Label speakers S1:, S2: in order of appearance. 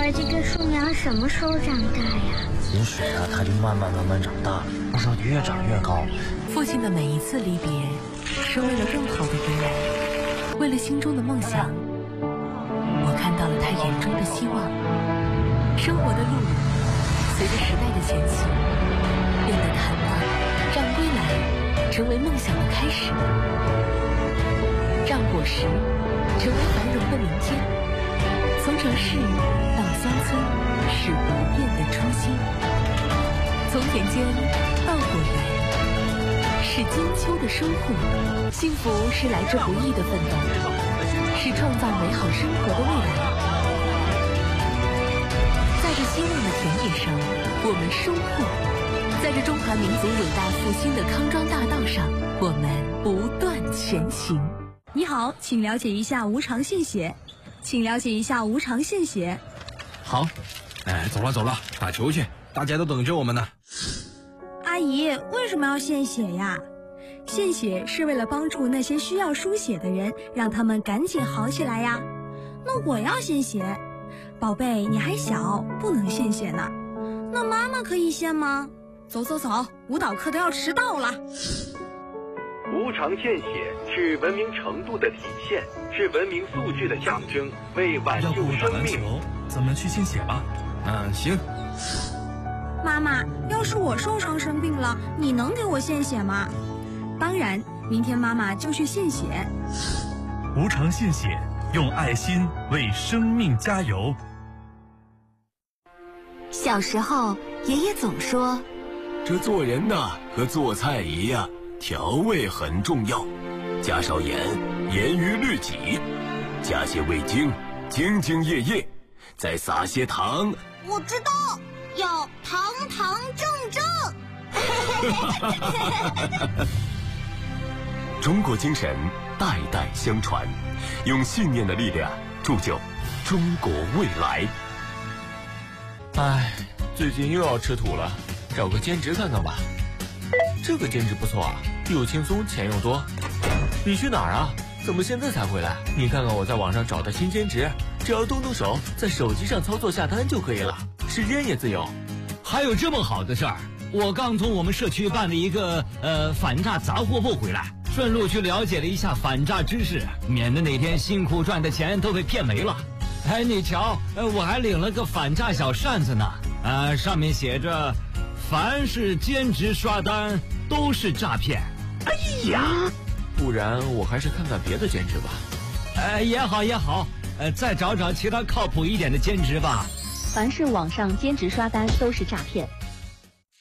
S1: 这个树苗什么时候长大呀？
S2: 也许它就慢慢长大了，不知道越长越高。
S3: 父亲的每一次离别，是为了更好的未来，为了心中的梦想。我看到了他眼中的希望。生活的路随着时代的前行，变得坦荡，让归来成为梦想的开始，让果实成为繁荣的明天。从城市到乡村，是不变的初心；从田间到果园，是金秋的收获。幸福是来之不易的奋斗，是创造美好生活的未来。在这希望的田野上，我们收获；在这中华民族伟大复兴的康庄大道上，我们不断前行。
S4: 你好，请了解一下无偿献血。请了解一下无偿献血。
S5: 好，走了，打球去，大家都等着我们呢。
S4: 阿姨，为什么要献血呀？献血是为了帮助那些需要输血的人，让他们赶紧好起来呀。那我要献血。宝贝，你还小，不能献血呢。那妈妈可以献吗？走，舞蹈课都要迟到了。
S6: 无偿献血是文明程度的体现，是文明素质的象征，为挽救生命。
S7: 咱们去献血吧。
S5: 行。
S4: 妈妈，要是我受伤生病了，你能给我献血吗？当然，明天妈妈就去献血。
S7: 无偿献血，用爱心为生命加油。
S3: 小时候，爷爷总说，
S8: 这做人呐，和做菜一样，调味很重要，加少盐，严于律己；加些味精，兢兢业业；再撒些糖。
S1: 我知道，要堂堂正正。
S8: 中国精神代代相传，用信念的力量铸就中国未来。
S9: 最近又要吃土了，找个兼职看看吧。这个兼职不错啊，又轻松钱又多。你去哪儿啊？怎么现在才回来？你看看我在网上找的新兼职，只要动手，在手机上操作下单就可以了，时间也自由。
S10: 还有这么好的事儿？我刚从我们社区办了一个反诈杂货部回来，顺路去了解了一下反诈知识，免得哪天辛苦赚的钱都被骗没了。你瞧，我还领了个反诈小扇子呢，上面写着凡是兼职刷单都是诈骗。
S9: 哎呀，不然我还是看看别的兼职吧。
S10: 也好，再找找其他靠谱一点的兼职吧。
S11: 凡是网上兼职刷单都是诈骗，